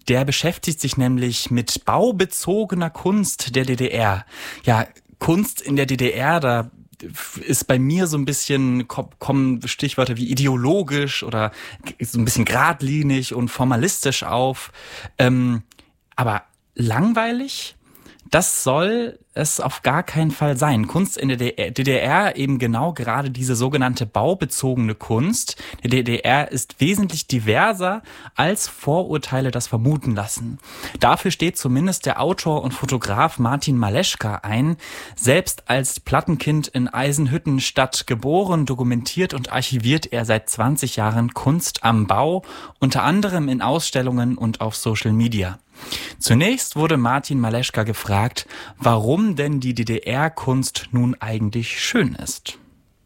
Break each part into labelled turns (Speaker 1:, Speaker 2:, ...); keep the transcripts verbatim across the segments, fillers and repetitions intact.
Speaker 1: Der beschäftigt sich nämlich mit baubezogener Kunst der D D R. Ja, Kunst in der D D R, da ist bei mir so ein bisschen, kommen Stichwörter wie ideologisch oder so ein bisschen geradlinig und formalistisch auf. Ähm, aber langweilig? Das soll es auf gar keinen Fall sein. Kunst in der D D R, eben genau gerade diese sogenannte baubezogene Kunst. Die D D R ist wesentlich diverser, als Vorurteile das vermuten lassen. Dafür steht zumindest der Autor und Fotograf Martin Maleschka ein. Selbst als Plattenkind in Eisenhüttenstadt geboren, dokumentiert und archiviert er seit zwanzig Jahren Kunst am Bau, unter anderem in Ausstellungen und auf Social Media. Zunächst wurde Martin Maleschka gefragt, warum denn die D D R-Kunst nun eigentlich schön ist.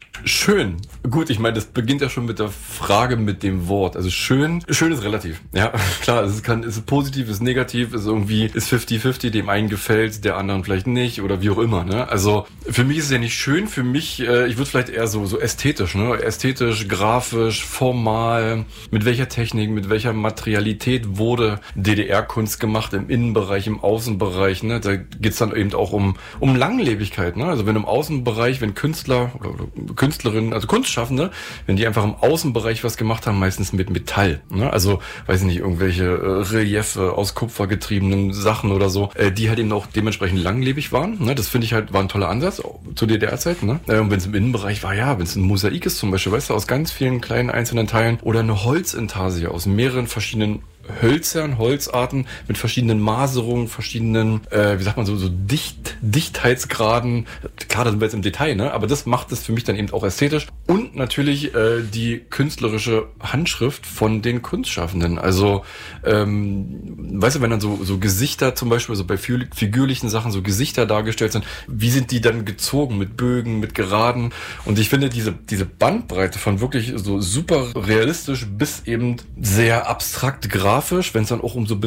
Speaker 2: Schön. Gut, ich meine, das beginnt ja schon mit der Frage mit dem Wort. Also schön, schön ist relativ. Ja, klar, es kann, es ist positiv, es ist negativ, es ist irgendwie, ist fünfzig fünfzig, dem einen gefällt, der anderen vielleicht nicht oder wie auch immer, ne? Also, für mich ist es ja nicht schön, für mich, äh, ich würde vielleicht eher so, so ästhetisch, ne? Ästhetisch, grafisch, formal, mit welcher Technik, mit welcher Materialität wurde D D R-Kunst gemacht im Innenbereich, im Außenbereich, ne? Da geht's dann eben auch um, um Langlebigkeit, ne? Also wenn im Außenbereich, wenn Künstler oder, oder Künstlerinnen, also Kunstschaffende, wenn die einfach im Außenbereich was gemacht haben, meistens mit Metall, ne? Also, weiß ich nicht, irgendwelche äh, Reliefe aus Kupfer getriebenen Sachen oder so, äh, die halt eben auch dementsprechend langlebig waren, ne? Das finde ich halt, war ein toller Ansatz zur D D R-Zeit, ne? Äh, und wenn es im Innenbereich war, ja, wenn es ein Mosaik ist zum Beispiel, weißt du, aus ganz vielen kleinen einzelnen Teilen oder eine Holzintarsie aus mehreren verschiedenen Hölzern, Holzarten mit verschiedenen Maserungen, verschiedenen, äh, wie sagt man so, so Dicht, Dichtheitsgraden. Klar, da sind wir jetzt im Detail, ne? Aber das macht es für mich dann eben auch ästhetisch. Und natürlich äh, die künstlerische Handschrift von den Kunstschaffenden. Also, ähm, weißt du, wenn dann so, so Gesichter zum Beispiel, so bei figürlichen Sachen so Gesichter dargestellt sind, wie sind die dann gezogen mit Bögen, mit Geraden? Und ich finde diese, diese Bandbreite von wirklich so super realistisch bis eben sehr abstrakt grafisch, wenn es dann auch um so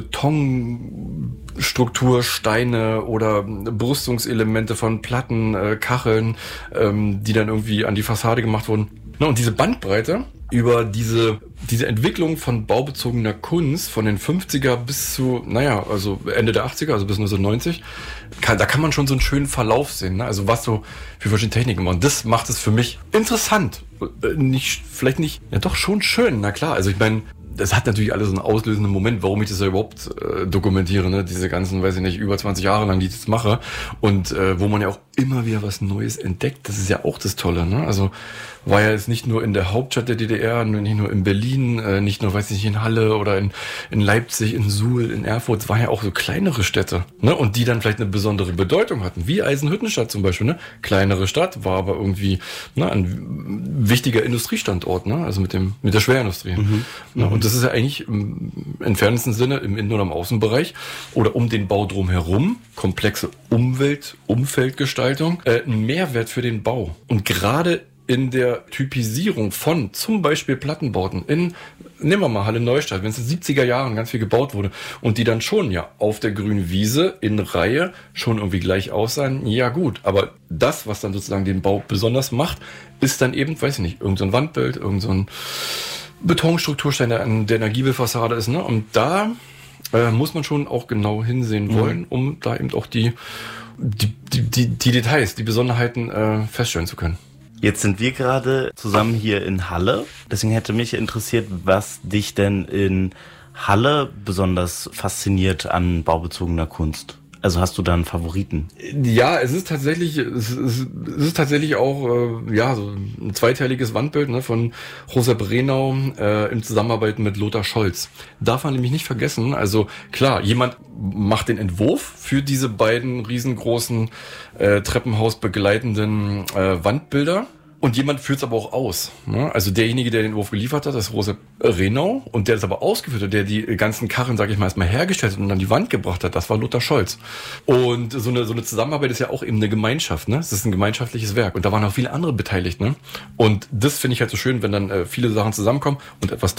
Speaker 2: Betonstruktur, Steine oder Brüstungselemente von Platten, äh, Kacheln, ähm, die dann irgendwie an die Fassade gemacht wurden. Na, und diese Bandbreite über diese diese Entwicklung von baubezogener Kunst von den fünfziger bis zu, naja, also Ende der achtziger, also bis neunzehnhundertneunzig, kann, da kann man schon so einen schönen Verlauf sehen, ne? Also was so für verschiedene Techniken machen. Das macht es für mich interessant. Nicht, vielleicht nicht, ja doch schon schön, na klar. Also ich meine, das hat natürlich alles einen auslösenden Moment, warum ich das ja überhaupt äh, dokumentiere, ne? Diese ganzen, weiß ich nicht, über zwanzig Jahre lang, die ich das mache. Und äh, wo man ja auch immer wieder was Neues entdeckt, das ist ja auch das Tolle, ne? Also war ja jetzt nicht nur in der Hauptstadt der D D R, nicht nur in Berlin, äh, nicht nur, weiß ich nicht, in Halle oder in, in Leipzig, in Suhl, in Erfurt, es waren ja auch so kleinere Städte, ne? Und die dann vielleicht eine besondere Bedeutung hatten, wie Eisenhüttenstadt zum Beispiel, ne? Kleinere Stadt, war aber irgendwie, ne, ein wichtiger Industriestandort, ne? Also mit dem, mit der Schwerindustrie. Mhm. Ne? Und das ist ja eigentlich im entferntesten Sinne im Innen- oder im Außenbereich oder um den Bau drumherum, komplexe Umwelt, Umfeldgestaltung, äh, ein Mehrwert für den Bau. Und gerade in der Typisierung von zum Beispiel Plattenbauten in, nehmen wir mal Halle Neustadt, wenn es in den siebziger Jahren ganz viel gebaut wurde und die dann schon ja auf der grünen Wiese in Reihe schon irgendwie gleich aussahen, ja gut, aber das, was dann sozusagen den Bau besonders macht, ist dann eben, weiß ich nicht, irgendein so Wandbild, irgendein so Betonstrukturstein, der an der Energiebelfassade ist, ne? Und da äh, muss man schon auch genau hinsehen wollen, mhm. um da eben auch die, die, die, die, die Details, die Besonderheiten äh, feststellen zu können.
Speaker 3: Jetzt sind wir gerade zusammen hier in Halle. Deswegen hätte mich interessiert, was dich denn in Halle besonders fasziniert an baubezogener Kunst. Also hast du da einen Favoriten?
Speaker 2: Ja, es ist tatsächlich, es ist, es ist tatsächlich auch äh, ja so ein zweiteiliges Wandbild, ne, von Josep Renau äh, in Zusammenarbeit mit Lothar Scholz. Darf man nämlich nicht vergessen. Also klar, jemand macht den Entwurf für diese beiden riesengroßen äh, Treppenhaus begleitenden äh, Wandbilder. Und jemand führt es aber auch aus, ne? Also derjenige, der den Entwurf geliefert hat, das ist Josep Renau. Und der das aber ausgeführt hat, der die ganzen Karren, sag ich mal, erstmal hergestellt hat und an die Wand gebracht hat, das war Lothar Scholz. Und so eine so eine Zusammenarbeit ist ja auch eben eine Gemeinschaft, ne? Es ist ein gemeinschaftliches Werk. Und da waren auch viele andere beteiligt, ne? Und das finde ich halt so schön, wenn dann äh, viele Sachen zusammenkommen und etwas Tolles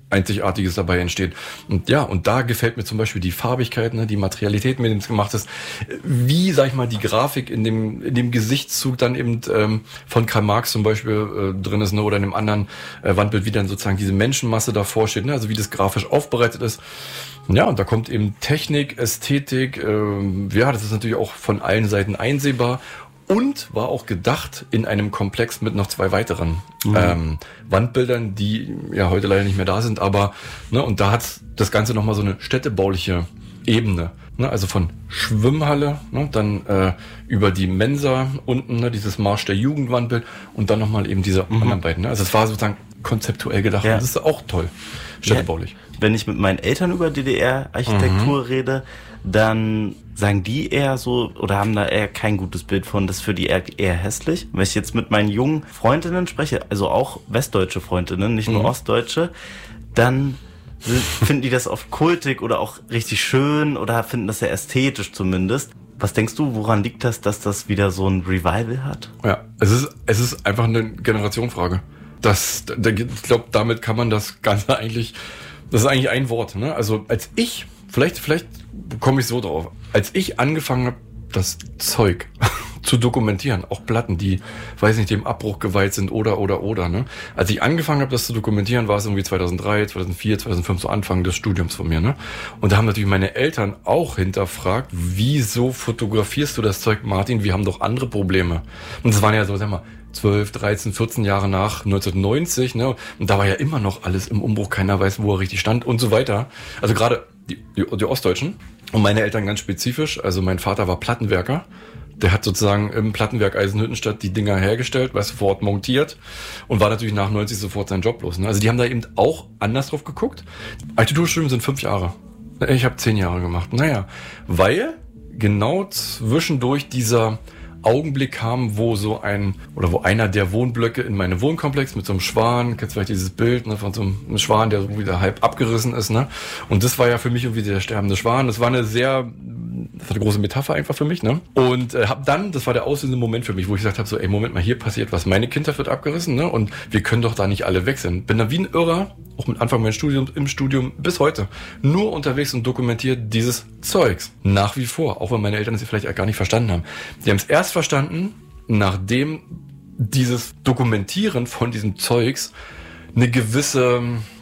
Speaker 2: Einzigartiges dabei entsteht. Und ja, und da gefällt mir zum Beispiel die Farbigkeit, ne, die Materialität, mit dem es gemacht ist, wie, sag ich mal, die Grafik in dem in dem Gesichtszug dann eben ähm, von Karl Marx zum Beispiel äh, drin ist, ne, oder in einem anderen äh, Wandbild, wie dann sozusagen diese Menschenmasse davor steht, ne, also wie das grafisch aufbereitet ist. Ja, und da kommt eben Technik, Ästhetik, äh, ja, das ist natürlich auch von allen Seiten einsehbar. Und war auch gedacht in einem Komplex mit noch zwei weiteren mhm. ähm, Wandbildern, die ja heute leider nicht mehr da sind. Aber ne, und da hat das Ganze nochmal so eine städtebauliche Ebene. Ne, also von Schwimmhalle, ne, dann äh, über die Mensa unten, ne, dieses Marsch der Jugendwandbild und dann nochmal eben diese mhm. anderen beiden. Ne? Also es war sozusagen konzeptuell gedacht. Ja. Und das ist auch toll, städtebaulich. Ja.
Speaker 3: Wenn ich mit meinen Eltern über D D R-Architektur mhm. rede, dann sagen die eher so, oder haben da eher kein gutes Bild von, das ist für die eher, eher hässlich. Wenn ich jetzt mit meinen jungen Freundinnen spreche, also auch westdeutsche Freundinnen, nicht nur mhm. ostdeutsche, dann finden die das oft kultig oder auch richtig schön oder finden das sehr ästhetisch zumindest. Was denkst du, woran liegt das, dass das wieder so ein Revival hat?
Speaker 2: Ja, es ist, es ist einfach eine Generationenfrage. Das, ich glaube, damit kann man das Ganze eigentlich, das ist eigentlich ein Wort, ne? Also als ich, vielleicht, vielleicht komme ich so drauf, als ich angefangen habe, das Zeug zu dokumentieren, auch Platten, die, weiß nicht, dem Abbruch geweiht sind oder, oder, oder, ne? Als ich angefangen habe, das zu dokumentieren, war es irgendwie zweitausenddrei, zweitausendvier, zweitausendfünf, so Anfang des Studiums von mir, ne? Und da haben natürlich meine Eltern auch hinterfragt, wieso fotografierst du das Zeug, Martin? Wir haben doch andere Probleme. Und das waren ja so, sag mal, zwölf, dreizehn, vierzehn Jahre nach neunzehnhundertneunzig, ne? Und da war ja immer noch alles im Umbruch, keiner weiß, wo er richtig stand und so weiter. Also gerade die, die, die Ostdeutschen und meine Eltern ganz spezifisch, also mein Vater war Plattenwerker. Der hat sozusagen im Plattenwerk Eisenhüttenstadt die Dinger hergestellt, weißt du, vor Ort montiert und war natürlich nach neunzig sofort sein Job los. Ne? Also die haben da eben auch anders drauf geguckt. Architekturstudium sind fünf Jahre. Ich habe zehn Jahre gemacht. Naja, weil genau zwischendurch dieser Augenblick kam, wo so ein, oder wo einer der Wohnblöcke in meinem Wohnkomplex mit so einem Schwan, kennst du vielleicht dieses Bild, ne, von so einem Schwan, der so wieder halb abgerissen ist, ne? Und das war ja für mich irgendwie der sterbende Schwan. Das war eine sehr, das war eine große Metapher einfach für mich, ne? Und äh, hab dann, das war der auslösende Moment für mich, wo ich gesagt habe, so, ey, Moment mal, hier passiert was, meine Kindheit wird abgerissen, ne? Und wir können doch da nicht alle weg sein. Bin dann wie ein Irrer, auch mit Anfang meines Studiums, im Studium bis heute, nur unterwegs und dokumentiert dieses Zeugs. Nach wie vor, auch wenn meine Eltern es vielleicht gar nicht verstanden haben. Die haben es erst verstanden, nachdem dieses Dokumentieren von diesem Zeugs eine gewisse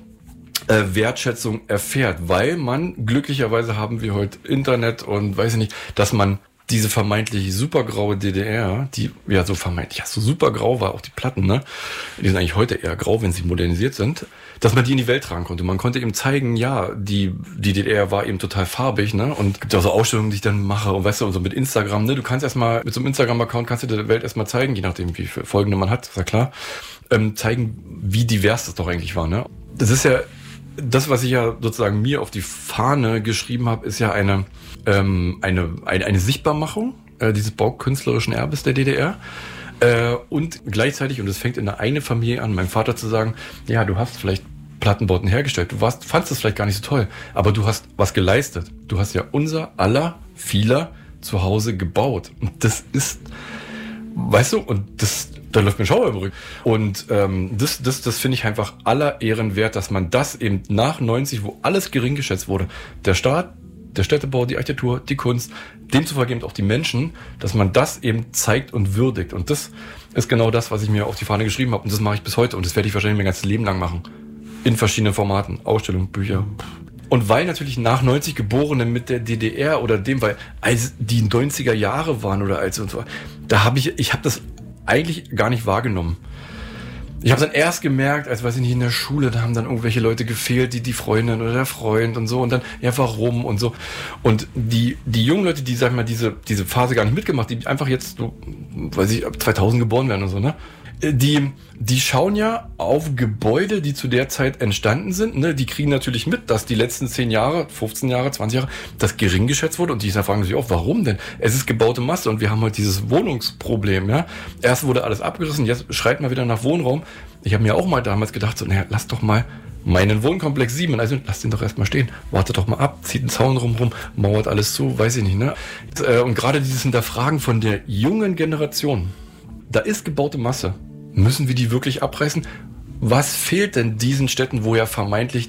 Speaker 2: äh, Wertschätzung erfährt, weil man, glücklicherweise haben wir heute Internet und weiß ich nicht, dass man diese vermeintlich supergraue D D R, die ja so vermeintlich, ja so supergrau war, auch die Platten, ne? Die sind eigentlich heute eher grau, wenn sie modernisiert sind, dass man die in die Welt tragen konnte. Man konnte eben zeigen, ja, die die D D R war eben total farbig, ne? Und gibt auch so Ausstellungen, die ich dann mache und weißt du, und so mit Instagram, ne? Du kannst erstmal mit so einem Instagram-Account kannst du der Welt erstmal zeigen, je nachdem wie viele Folgende man hat, ist ja klar, ähm, zeigen, wie divers das doch eigentlich war, ne? Das ist ja das, was ich ja sozusagen mir auf die Fahne geschrieben habe, ist ja eine ähm, eine, eine eine Sichtbarmachung äh, dieses baukünstlerischen Erbes der D D R. Äh, und gleichzeitig, und es fängt in der eine Familie an, meinem Vater zu sagen, ja, du hast vielleicht Plattenbauten hergestellt, du warst, fandst es vielleicht gar nicht so toll, aber du hast was geleistet. Du hast ja unser aller, vieler zu Hause gebaut. Und das ist, weißt du, und das, da läuft mir Schauer im Rücken. Und ähm, das, das, das finde ich einfach aller Ehren wert, dass man das eben nach neunzig, wo alles gering geschätzt wurde, der Staat, der Städtebau, die Architektur, die Kunst, demzufolge eben auch die Menschen, dass man das eben zeigt und würdigt. Und das ist genau das, was ich mir auf die Fahne geschrieben habe. Und das mache ich bis heute. Und das werde ich wahrscheinlich mein ganzes Leben lang machen. In verschiedenen Formaten. Ausstellungen, Bücher. Und weil natürlich nach neunzig Geborene mit der D D R oder dem, weil als die neunziger Jahre waren oder als und so, da habe ich, ich habe das eigentlich gar nicht wahrgenommen. Ich habe dann erst gemerkt, als weiß ich nicht, in der Schule, da haben dann irgendwelche Leute gefehlt, die die Freundin oder der Freund und so und dann, ja, warum und so. Und die die jungen Leute, die, sag ich mal, diese diese Phase gar nicht mitgemacht, die einfach jetzt so, weiß ich, ab zweitausend geboren werden und so, ne? Die die schauen ja auf Gebäude, die zu der Zeit entstanden sind, ne? Die kriegen natürlich mit, dass die letzten zehn Jahre, fünfzehn Jahre, zwanzig Jahre, das gering geschätzt wurde und die fragen sich auch, warum denn? Es ist gebaute Masse und wir haben halt dieses Wohnungsproblem, ja? Erst wurde alles abgerissen, jetzt schreit man wieder nach Wohnraum. Ich habe mir auch mal damals gedacht, so, naja, lass doch mal meinen Wohnkomplex sieben, also lass den doch erstmal stehen, wartet doch mal ab, zieht einen Zaun rumrum, mauert alles zu, weiß ich nicht, ne? Und gerade dieses Hinterfragen von der jungen Generation, da ist gebaute Masse. Müssen wir die wirklich abreißen? Was fehlt denn diesen Städten, wo ja vermeintlich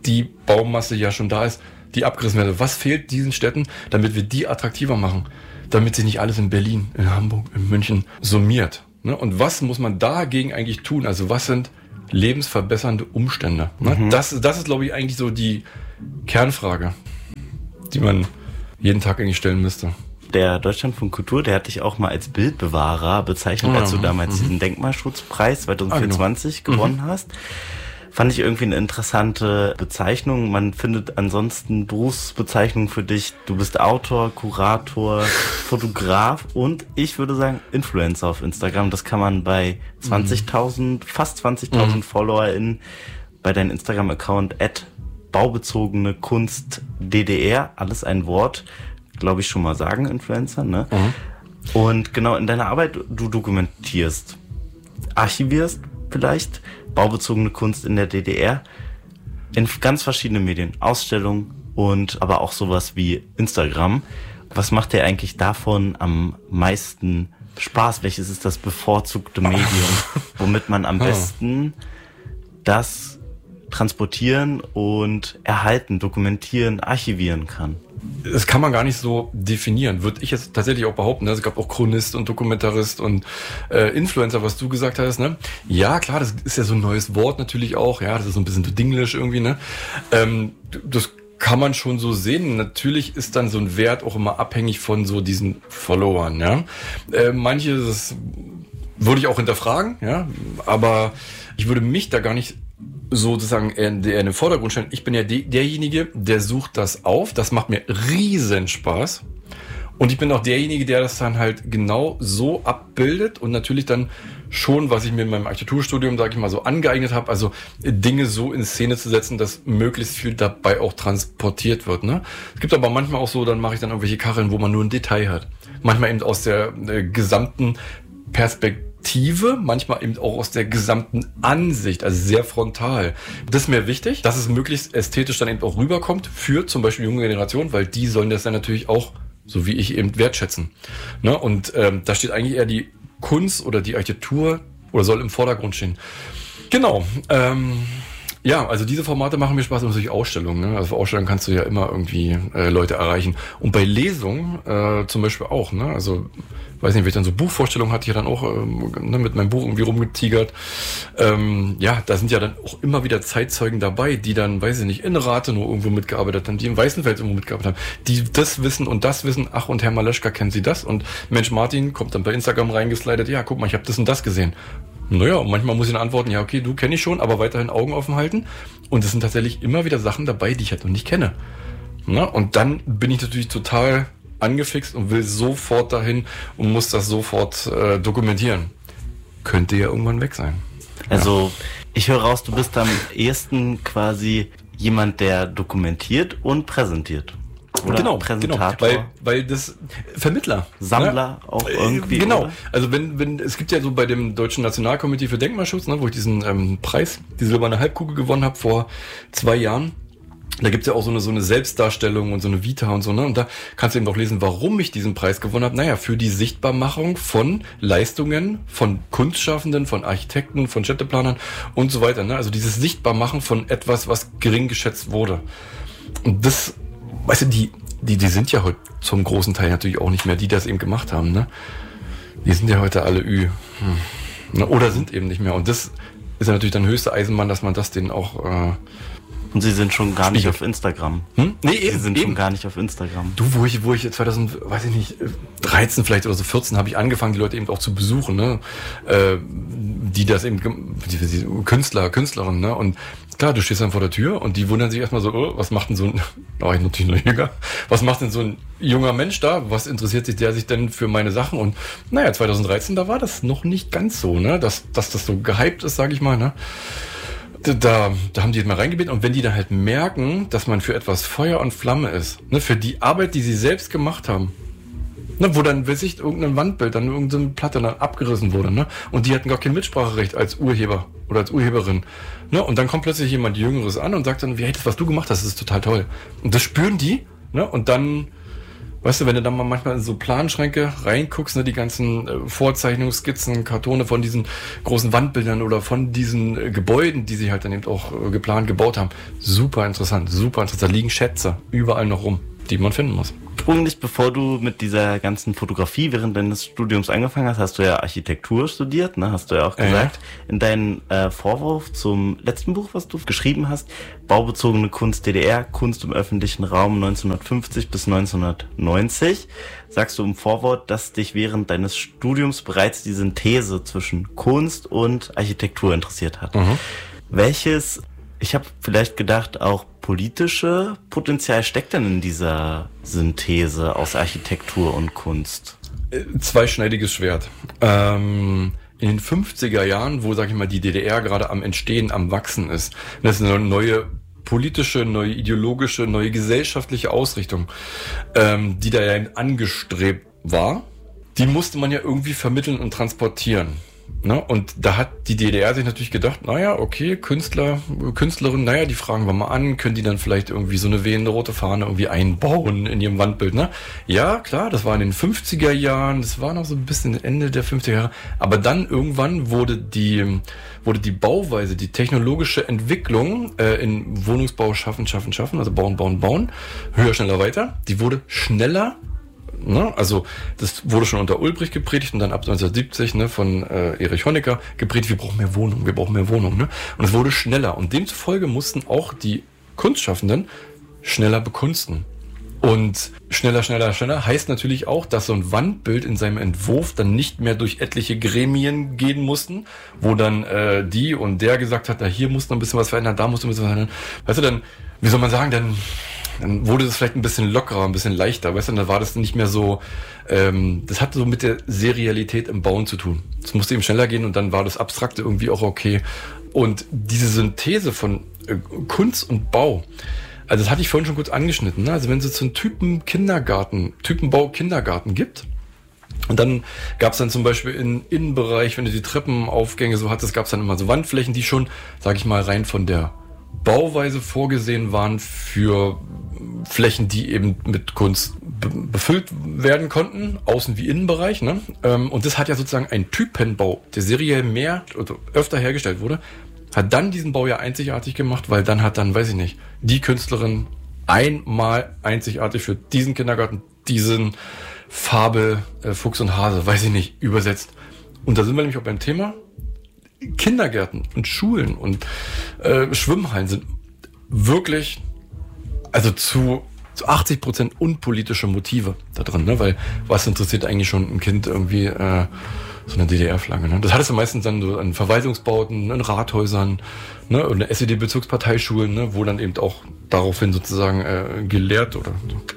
Speaker 2: die Baumasse ja schon da ist, die abgerissen wird. Was fehlt diesen Städten, damit wir die attraktiver machen? Damit sich nicht alles in Berlin, in Hamburg, in München summiert. Ne? Und was muss man dagegen eigentlich tun? Also was sind lebensverbessernde Umstände? Ne? Mhm. Das, das ist, glaube ich, eigentlich so die Kernfrage, die man jeden Tag eigentlich stellen müsste.
Speaker 3: Der Deutschlandfunk Kultur, der hat dich auch mal als Bildbewahrer bezeichnet, ja, als du damals mhm. diesen Denkmalschutzpreis zwanzig vierundzwanzig ah, genau. gewonnen mhm. hast. Fand ich irgendwie eine interessante Bezeichnung. Man findet ansonsten Berufsbezeichnungen für dich. Du bist Autor, Kurator, Fotograf und ich würde sagen Influencer auf Instagram. Das kann man bei zwanzigtausend, mhm. fast zwanzigtausend mhm. FollowerInnen bei deinem Instagram-Account at baubezogene Kunst D D R, alles ein Wort, glaube ich schon mal sagen, Influencer, ne? Mhm. Und genau, in deiner Arbeit, du dokumentierst, archivierst vielleicht baubezogene Kunst in der D D R in ganz verschiedenen Medien, Ausstellungen und aber auch sowas wie Instagram. Was macht dir eigentlich davon am meisten Spaß? Welches ist das bevorzugte Medium, womit man am besten das transportieren und erhalten, dokumentieren, archivieren kann?
Speaker 2: Das kann man gar nicht so definieren, würde ich jetzt tatsächlich auch behaupten. Ne? Es gab auch Chronist und Dokumentarist und äh, Influencer, was du gesagt hast. Ne? Ja, klar, das ist ja so ein neues Wort natürlich auch. Ja, das ist so ein bisschen so dinglisch irgendwie. Ne? Ähm, das kann man schon so sehen. Natürlich ist dann so ein Wert auch immer abhängig von so diesen Followern. Ja, äh, manche, das würde ich auch hinterfragen. Ja, aber ich würde mich da gar nicht sozusagen in den Vordergrund stellen. Ich bin ja de- derjenige, der sucht das auf. Das macht mir riesen Spaß. Und ich bin auch derjenige, der das dann halt genau so abbildet und natürlich dann schon, was ich mir in meinem Architekturstudium, sage ich mal, so angeeignet habe, also Dinge so in Szene zu setzen, dass möglichst viel dabei auch transportiert wird. Ne? Es gibt aber manchmal auch so, dann mache ich dann irgendwelche Kacheln, wo man nur ein Detail hat. Manchmal eben aus der äh, gesamten Perspektive, manchmal eben auch aus der gesamten Ansicht, also sehr frontal. Das ist mir wichtig, dass es möglichst ästhetisch dann eben auch rüberkommt für zum Beispiel junge Generationen, weil die sollen das dann natürlich auch, so wie ich, eben wertschätzen. Ne? Und ähm, da steht eigentlich eher die Kunst oder die Architektur oder soll im Vordergrund stehen. Genau. Ähm, ja, also diese Formate machen mir Spaß und natürlich Ausstellungen. Ne? Also für Ausstellungen kannst du ja immer irgendwie äh, Leute erreichen. Und bei Lesungen äh, zum Beispiel auch. Ne? Also weiß nicht, wenn ich dann so Buchvorstellungen hatte, ich ja dann auch ähm, ne, mit meinem Buch irgendwie rumgetigert. Ähm, ja, da sind ja dann auch immer wieder Zeitzeugen dabei, die dann, weiß ich nicht, in Rate nur irgendwo mitgearbeitet haben, die im Weißenfels irgendwo mitgearbeitet haben, die das wissen und das wissen. Ach, und Herr Maleschka, kennen Sie das? Und Mensch, Martin kommt dann bei Instagram reingeslidet, ja, guck mal, ich habe das und das gesehen. Naja, und manchmal muss ich dann antworten, ja, okay, du kenne ich schon, aber weiterhin Augen offen halten. Und es sind tatsächlich immer wieder Sachen dabei, die ich halt noch nicht kenne. Na, und dann bin ich natürlich total angefixt und will sofort dahin und muss das sofort äh, dokumentieren. Könnte ja irgendwann weg sein.
Speaker 3: Also, ja. Ich höre raus, du bist am ehesten quasi jemand, der dokumentiert und präsentiert. Oder
Speaker 2: genau,
Speaker 3: Präsentator.
Speaker 2: Genau, weil, weil das Vermittler.
Speaker 3: Sammler
Speaker 2: ne?
Speaker 3: auch irgendwie.
Speaker 2: Genau.
Speaker 3: Oder?
Speaker 2: Also wenn, wenn, es gibt ja so bei dem Deutschen Nationalkomitee für Denkmalschutz, ne, wo ich diesen ähm, Preis, die silberne Halbkugel gewonnen habe vor zwei Jahren. Da gibt's ja auch so eine, so eine Selbstdarstellung und so eine Vita und so, ne? Und da kannst du eben auch lesen, warum ich diesen Preis gewonnen habe. Naja, für die Sichtbarmachung von Leistungen, von Kunstschaffenden, von Architekten, von Städteplanern und so weiter, ne? Also dieses Sichtbarmachen von etwas, was gering geschätzt wurde. Und das, weißt du, die, die, die sind ja heute zum großen Teil natürlich auch nicht mehr die, die das eben gemacht haben, ne? Die sind ja heute alle Ü. Hm. Oder sind eben nicht mehr. Und das ist ja natürlich dann höchste Eisenbahn, dass man das denen auch, äh,
Speaker 3: und sie sind schon gar nicht auf Instagram.
Speaker 2: Hm? Nee, eben,
Speaker 3: sie sind
Speaker 2: eben.
Speaker 3: schon gar nicht auf Instagram.
Speaker 2: Du, wo ich, wo ich zwanzig, weiß ich nicht, dreizehn vielleicht oder so vierzehn habe ich angefangen, die Leute eben auch zu besuchen, ne? Äh, die das eben, die, die Künstler, Künstlerinnen, ne? Und klar, du stehst dann vor der Tür und die wundern sich erstmal so, oh, was macht denn so ein, oh, ich natürlich nur jünger, was macht denn so ein junger Mensch da? Was interessiert sich der sich denn für meine Sachen? Und naja, zwanzig dreizehn, da war das noch nicht ganz so, ne? Dass, dass das so gehypt ist, sage ich mal, ne? Da, da haben die halt mal reingebeten und wenn die dann halt merken, dass man für etwas Feuer und Flamme ist, ne, für die Arbeit, die sie selbst gemacht haben, ne, wo dann, weiß ich, irgendein Wandbild, dann irgendeine Platte dann abgerissen wurde, ne, und die hatten gar kein Mitspracherecht als Urheber oder als Urheberin, ne, und dann kommt plötzlich jemand Jüngeres an und sagt dann, wie, hey, das, was du gemacht hast, das ist total toll. Und das spüren die, ne, und dann Weißt du, wenn du dann mal manchmal in so Planschränke reinguckst, ne, die ganzen äh, Vorzeichnungen, Skizzen, Kartone von diesen großen Wandbildern oder von diesen äh, Gebäuden, die sie halt dann eben auch äh, geplant gebaut haben. Super interessant, super interessant. Da liegen Schätze überall noch rum, die man finden muss.
Speaker 3: Ursprünglich, bevor du mit dieser ganzen Fotografie während deines Studiums angefangen hast, hast du ja Architektur studiert, ne? Hast du ja auch gesagt. Ja. In deinem äh, Vorwurf zum letzten Buch, was du geschrieben hast, Baubezogene Kunst D D R, Kunst im öffentlichen Raum neunzehnhundertfünfzig bis neunzehnhundertneunzig, sagst du im Vorwort, dass dich während deines Studiums bereits die Synthese zwischen Kunst und Architektur interessiert hat. Mhm. Welches, ich habe vielleicht gedacht, auch politische Potenzial steckt denn in dieser Synthese aus Architektur und Kunst?
Speaker 2: Zweischneidiges Schwert. Ähm, in den fünfziger Jahren, wo, sag ich mal, die D D R gerade am Entstehen, am Wachsen ist, das ist eine neue politische, neue ideologische, neue gesellschaftliche Ausrichtung, ähm, die da ja angestrebt war, die musste man ja irgendwie vermitteln und transportieren. Ne? Und da hat die D D R sich natürlich gedacht, naja, okay, Künstler, Künstlerinnen, naja, die fragen wir mal an, können die dann vielleicht irgendwie so eine wehende rote Fahne irgendwie einbauen in ihrem Wandbild, ne? Ja, klar, das war in den fünfziger Jahren, das war noch so ein bisschen Ende der fünfziger Jahre, aber dann irgendwann wurde die, wurde die Bauweise, die technologische Entwicklung äh, in Wohnungsbau schaffen, schaffen, schaffen, also bauen, bauen, bauen, höher, schneller, weiter, die wurde schneller. Ne? Also das wurde schon unter Ulbricht gepredigt und dann ab neunzehnhundertsiebzig ne, von äh, Erich Honecker gepredigt, wir brauchen mehr Wohnungen, wir brauchen mehr Wohnungen. Ne? Und es wurde schneller und demzufolge mussten auch die Kunstschaffenden schneller bekunsten. Und schneller, schneller, schneller heißt natürlich auch, dass so ein Wandbild in seinem Entwurf dann nicht mehr durch etliche Gremien gehen mussten, wo dann äh, die und der gesagt hat, da hier muss noch ein bisschen was verändern, da muss noch ein bisschen was verändern. Weißt du, dann, wie soll man sagen, dann... Dann wurde das vielleicht ein bisschen lockerer, ein bisschen leichter, weißt du, dann war das nicht mehr so, ähm, das hatte so mit der Serialität im Bauen zu tun. Es musste eben schneller gehen und dann war das Abstrakte irgendwie auch okay. Und diese Synthese von äh, Kunst und Bau, also das hatte ich vorhin schon kurz angeschnitten, ne? Also wenn es jetzt so einen Typen Kindergarten, Typenbau Kindergarten gibt, und dann gab es dann zum Beispiel im Innenbereich, wenn du die Treppenaufgänge so hattest, gab es dann immer so Wandflächen, die schon, sag ich mal, rein von der Bauweise vorgesehen waren für Flächen, die eben mit Kunst be- befüllt werden konnten, Außen- wie Innenbereich. Ne? Und das hat ja sozusagen ein Typenbau, der seriell mehr oder öfter hergestellt wurde, hat dann diesen Bau ja einzigartig gemacht, weil dann hat dann, weiß ich nicht, die Künstlerin einmal einzigartig für diesen Kindergarten diesen Farbe äh, Fuchs und Hase, weiß ich nicht, übersetzt. Und da sind wir nämlich auch beim Thema. Kindergärten und Schulen und äh, Schwimmhallen sind wirklich, also zu, zu achtzig Prozent unpolitische Motive da drin, ne? Weil was interessiert eigentlich schon ein Kind irgendwie äh, so eine D D R-Flagge, ne? Das hattest du meistens dann so an Verwaltungsbauten, in Rathäusern, ne? Und S E D-Bezirksparteischulen, ne? Wo dann eben auch daraufhin sozusagen äh, gelehrt oder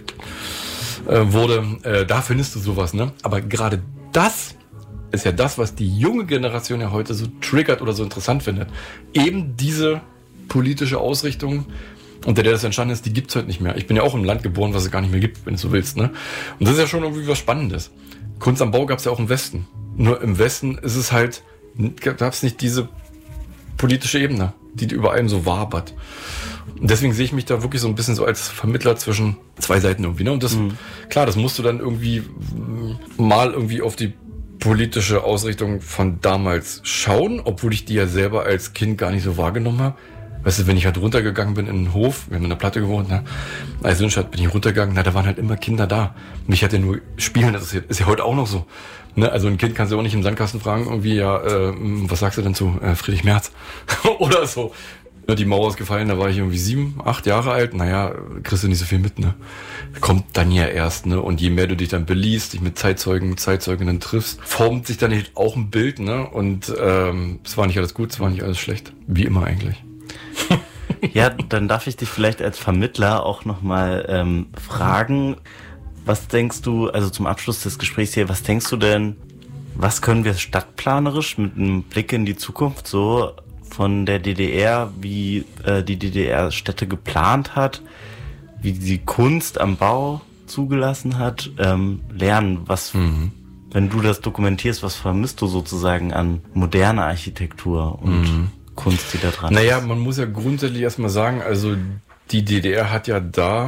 Speaker 2: so, äh, wurde. Äh, da findest du sowas, ne? Aber gerade das ist ja das, was die junge Generation ja heute so triggert oder so interessant findet. Eben diese politische Ausrichtung, unter der das entstanden ist, die gibt's heute nicht mehr. Ich bin ja auch im Land geboren, was es gar nicht mehr gibt, wenn du so willst, ne? Und das ist ja schon irgendwie was Spannendes. Kunst am Bau gab's ja auch im Westen. Nur im Westen ist es halt, gab's nicht diese politische Ebene, die über allem so wabert. Und deswegen sehe ich mich da wirklich so ein bisschen so als Vermittler zwischen zwei Seiten irgendwie, ne? Und das, mhm. klar, das musst du dann irgendwie mal irgendwie auf die politische Ausrichtung von damals schauen, obwohl ich die ja selber als Kind gar nicht so wahrgenommen habe. Weißt du, wenn ich halt runtergegangen bin in den Hof, wir haben in der Platte gewohnt, ne? Als Sünstadt bin ich runtergegangen, na, da waren halt immer Kinder da. Mich hat ja nur Spielen interessiert. Ist ja heute auch noch so. Ne? Also ein Kind kannst du auch nicht im Sandkasten fragen, irgendwie, ja, äh, was sagst du denn zu äh, Friedrich Merz? Oder so. Die Mauer ist gefallen, da war ich irgendwie sieben, acht Jahre alt. Naja, kriegst du nicht so viel mit, ne? Kommt dann ja erst, ne? Und je mehr du dich dann beliest, dich mit Zeitzeugen, Zeitzeuginnen triffst, formt sich dann auch ein Bild, ne? Und ähm, es war nicht alles gut, es war nicht alles schlecht. Wie immer eigentlich.
Speaker 3: Ja, dann darf ich dich vielleicht als Vermittler auch nochmal ähm, fragen, was denkst du, also zum Abschluss des Gesprächs hier, was denkst du denn, was können wir stadtplanerisch mit einem Blick in die Zukunft so von der D D R, wie äh, die D D R Städte geplant hat, wie die Kunst am Bau zugelassen hat, ähm, lernen, was, mhm. wenn du das dokumentierst, was vermisst du sozusagen an moderner Architektur und mhm. Kunst, die da dran
Speaker 2: naja,
Speaker 3: ist?
Speaker 2: Man muss ja grundsätzlich erstmal sagen, also die D D R hat ja da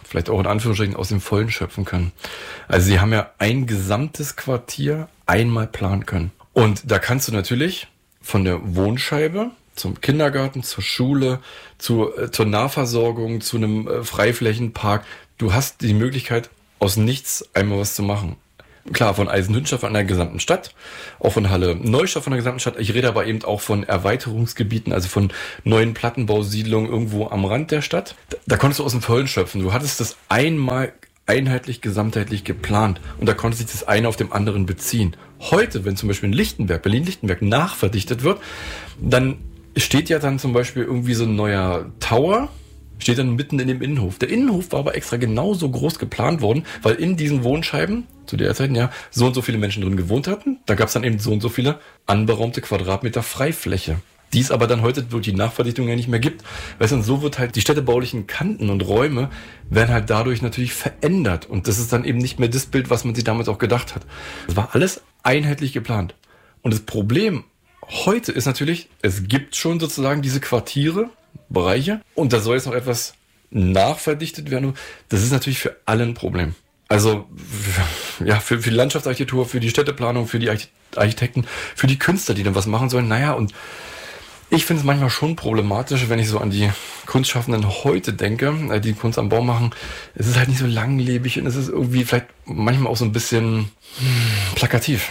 Speaker 2: vielleicht auch in Anführungsstrichen aus dem Vollen schöpfen können. Also sie haben ja ein gesamtes Quartier einmal planen können. Und da kannst du natürlich von der Wohnscheibe zum Kindergarten, zur Schule, zu, äh, zur Nahversorgung, zu einem äh, Freiflächenpark. Du hast die Möglichkeit, aus nichts einmal was zu machen. Klar, von Eisenhüttenstadt von der gesamten Stadt, auch von Halle-Neustadt von der gesamten Stadt. Ich rede aber eben auch von Erweiterungsgebieten, also von neuen Plattenbausiedlungen irgendwo am Rand der Stadt. Da, da konntest du aus dem Vollen schöpfen. Du hattest das einmal einheitlich, gesamtheitlich geplant und da konnte sich das eine auf dem anderen beziehen. Heute, wenn zum Beispiel in Lichtenberg, Berlin-Lichtenberg nachverdichtet wird, dann steht ja dann zum Beispiel irgendwie so ein neuer Tower, steht dann mitten in dem Innenhof. Der Innenhof war aber extra genauso groß geplant worden, weil in diesen Wohnscheiben zu der Zeit ja so und so viele Menschen drin gewohnt hatten. Da gab es dann eben so und so viele anberaumte Quadratmeter Freifläche, die es aber dann heute durch die Nachverdichtung ja nicht mehr gibt. Weißt du, und so wird halt die städtebaulichen Kanten und Räume werden halt dadurch natürlich verändert. Und das ist dann eben nicht mehr das Bild, was man sich damals auch gedacht hat. Das war alles einheitlich geplant. Und das Problem heute ist natürlich, es gibt schon sozusagen diese Quartiere, Bereiche, und da soll jetzt noch etwas nachverdichtet werden. Das ist natürlich für alle ein Problem. Also ja, für, für die Landschaftsarchitektur, für die Städteplanung, für die Architekten, für die Künstler, die dann was machen sollen. Naja, und ich finde es manchmal schon problematisch, wenn ich so an die Kunstschaffenden heute denke, die Kunst am Bau machen. Es ist halt nicht so langlebig und es ist irgendwie vielleicht manchmal auch so ein bisschen plakativ.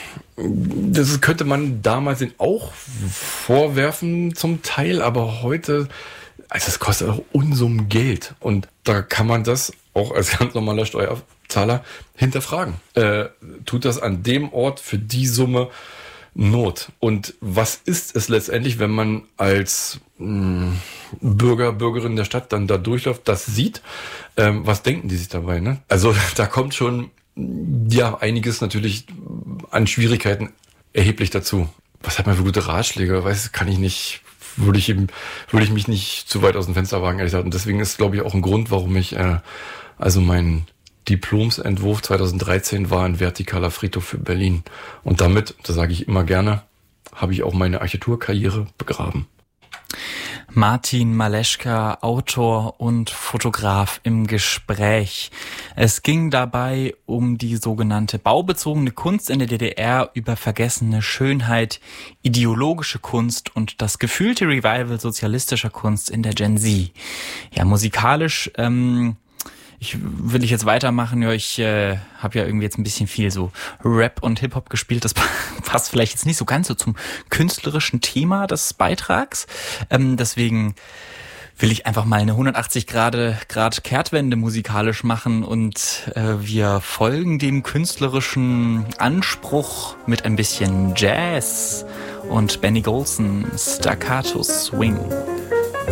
Speaker 2: Das könnte man damals auch vorwerfen zum Teil, aber heute, also es kostet auch Unsummen Geld. Und da kann man das auch als ganz normaler Steuerzahler hinterfragen. Äh, tut das an dem Ort für die Summe Not? Und was ist es letztendlich, wenn man als mh, Bürger, Bürgerin der Stadt dann da durchläuft, das sieht? Ähm, was denken die sich dabei? Ne? Also da kommt schon ja einiges natürlich an Schwierigkeiten erheblich dazu. Was hat man für gute Ratschläge? Weiß, kann ich nicht, würde ich eben, würde ich mich nicht zu weit aus dem Fenster wagen, ehrlich gesagt. Und deswegen ist, glaube ich, auch ein Grund, warum ich, äh, also mein Diplomsentwurf zweitausenddreizehn war ein vertikaler Friedhof für Berlin. Und damit, das sage ich immer gerne, habe ich auch meine Architekturkarriere begraben.
Speaker 1: Martin Maleschka, Autor und Fotograf im Gespräch. Es ging dabei um die sogenannte baubezogene Kunst in der D D R, über vergessene Schönheit, ideologische Kunst und das gefühlte Revival sozialistischer Kunst in der Gen Z. Ja, musikalisch ähm, Ich will ich jetzt weitermachen, ja, ich äh, habe ja irgendwie jetzt ein bisschen viel so Rap und Hip-Hop gespielt, das passt vielleicht jetzt nicht so ganz so zum künstlerischen Thema des Beitrags, ähm, deswegen will ich einfach mal eine hundertachtzig Grad Kehrtwende musikalisch machen und äh, wir folgen dem künstlerischen Anspruch mit ein bisschen Jazz und Benny Golson, Staccato Swing.